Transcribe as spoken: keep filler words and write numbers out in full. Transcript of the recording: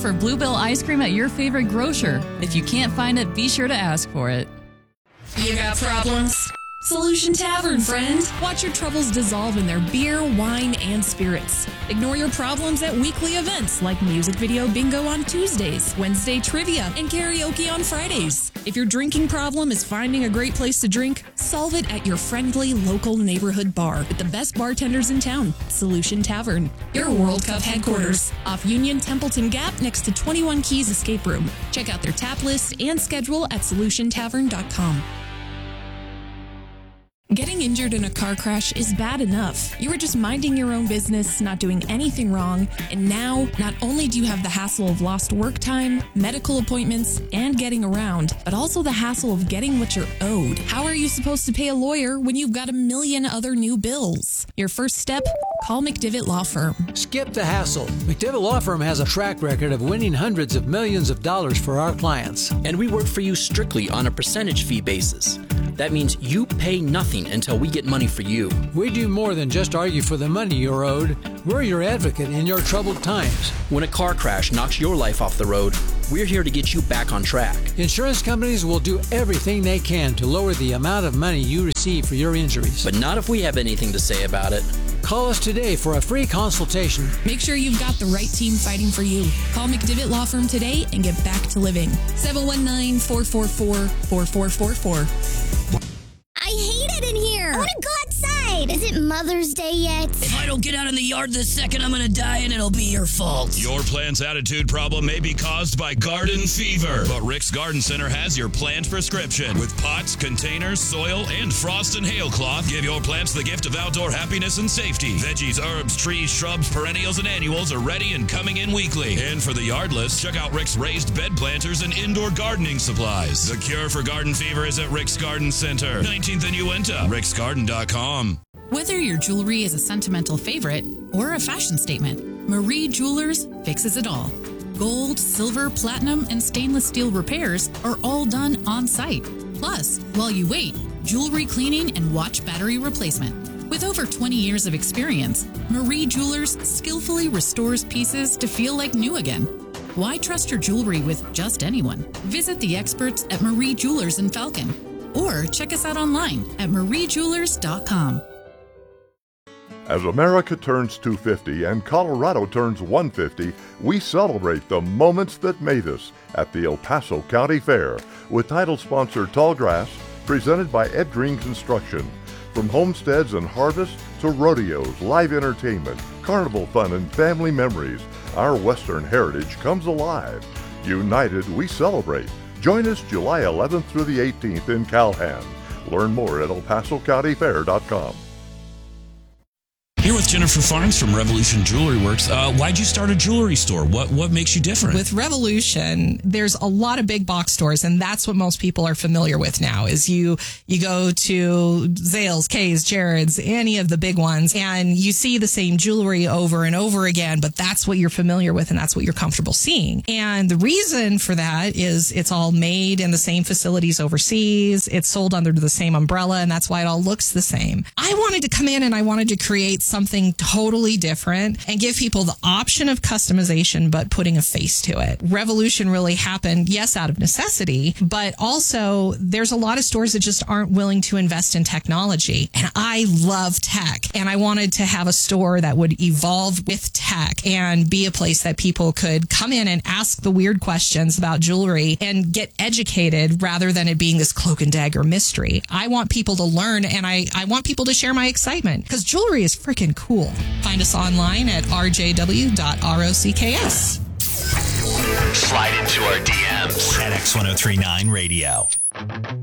for Bluebell ice cream at your favorite grocer. If you can't find it, be sure to ask for it. You got problems? Solution Tavern, friend. Watch your troubles dissolve in their beer, wine, and spirits. Ignore your problems at weekly events like music video bingo on Tuesdays, Wednesday trivia, and karaoke on Fridays. If your drinking problem is finding a great place to drink, solve it at your friendly local neighborhood bar with the best bartenders in town. Solution Tavern, your World Cup headquarters. Off Union Templeton Gap next to twenty-one Keys Escape Room. Check out their tap list and schedule at solution tavern dot com. Getting injured in a car crash is bad enough. You were just minding your own business, not doing anything wrong, and now not only do you have the hassle of lost work time, medical appointments, and getting around, but also the hassle of getting what you're owed. How are you supposed to pay a lawyer when you've got a million other new bills? Your first step? Call McDivitt Law Firm. Skip the hassle. McDivitt Law Firm has a track record of winning hundreds of millions of dollars for our clients. And we work for you strictly on a percentage fee basis. That means you pay nothing until we get money for you. We do more than just argue for the money you're owed. We're your advocate in your troubled times. When a car crash knocks your life off the road, we're here to get you back on track. Insurance companies will do everything they can to lower the amount of money you receive for your injuries. But not if we have anything to say about it. Call us today for a free consultation. Make sure you've got the right team fighting for you. Call McDivitt Law Firm today and get back to living. seven one nine, four four four, four four four four. I hate it in here. I want to go outside. Is it Mother's Day yet? If I don't get out in the yard this second, I'm going to die and it'll be your fault. Your plant's attitude problem may be caused by garden fever, but Rick's Garden Center has your plant prescription. With pots, containers, soil, and frost and hail cloth, give your plants the gift of outdoor happiness and safety. Veggies, herbs, trees, shrubs, perennials, and annuals are ready and coming in weekly. And for the yardless, check out Rick's raised bed planters and indoor gardening supplies. The cure for garden fever is at Rick's Garden Center, nineteenth and Uinta, ricks garden dot com. Whether your jewelry is a sentimental favorite or a fashion statement, Marie Jewelers fixes it all. Gold, silver, platinum, and stainless steel repairs are all done on site. Plus, while you wait, jewelry cleaning and watch battery replacement. With over twenty years of experience, Marie Jewelers skillfully restores pieces to feel like new again. Why trust your jewelry with just anyone? Visit the experts at Marie Jewelers in Falcon, or check us out online at marie jewelers dot com. As America turns two hundred fifty and Colorado turns one hundred fifty, we celebrate the moments that made us at the El Paso County Fair with title sponsor Tallgrass, presented by Ed Green Construction. From homesteads and harvests to rodeos, live entertainment, carnival fun, and family memories, our Western heritage comes alive. United, we celebrate. Join us July eleventh through the eighteenth in Calhan. Learn more at el paso county fair dot com. Here with Jennifer Farnes from Revolution Jewelry Works. Uh, why'd you start a jewelry store? What what makes you different? With Revolution, there's a lot of big box stores, and that's what most people are familiar with now. Is you you go to Zales, Kay's, Jared's, any of the big ones, and you see the same jewelry over and over again. But that's what you're familiar with, and that's what you're comfortable seeing. And the reason for that is it's all made in the same facilities overseas. It's sold under the same umbrella, and that's why it all looks the same. I wanted to come in and I wanted to create something totally different and give people the option of customization, but putting a face to it. Revolution really happened, yes, out of necessity, but also there's a lot of stores that just aren't willing to invest in technology. And I love tech, and I wanted to have a store that would evolve with tech and be a place that people could come in and ask the weird questions about jewelry and get educated rather than it being this cloak and dagger mystery. I want people to learn, and I, I want people to share my excitement because jewelry is freaking cool. Find us online at r j w dot rocks. Slide into our D Ms at X ten thirty-nine Radio.